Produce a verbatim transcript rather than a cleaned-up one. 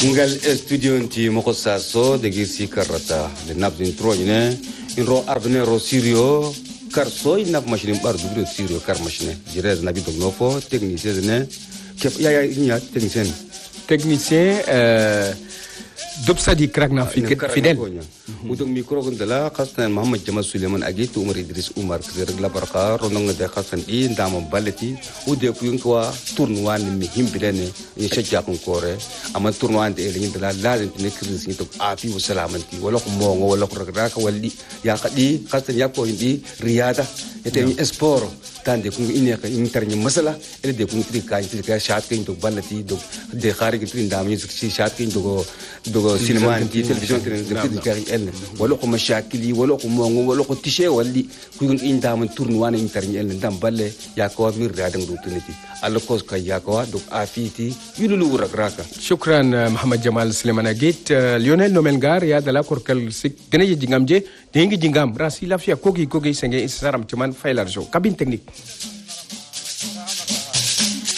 ngal studenti moko saso de girsi karata de nabdin troine in ro arbne ro sirio kar soy nab machine bar du sirio kar machine jire nabi dog nofo technicien ne kep ya ya nya technicien technicien euh Dobsadi Kragna Fidel. Untuk mikro kendala khasna Muhammad Jamal Sulaiman Agit Umar Idris Umar Kzirgla Barqa ronong de khasan i ndam balati ude kuyun kwa tournoi ni himbirene ni shajja kun kore ama tournoi de elin dala lazim ne kris ni to afi wa salamanti wala ko mongo wala ko raka walli ya khadi khasna ya ko indi riyada ete ni sport tande kun ine ka interni masala ele de kun tri ka tri ka shat kin to balati do de khari ki tri ndam ni si shat kin do do cinema ni television tri de tri el wala ko mashakili wala ko mongo wala ko tishe walli kun inda man tournoi ni interni el ndam balle ya ko mir radang do tuniti alla ko ka ya ko do afiti yululu ragraka shukran Muhammad Jamal Sulaiman Agit Lionel Nomelgar ya dala korkal sik dene jingam je dengi jingam rasi lafia kogi kogi senge isaram cuman failar jo kabin teknik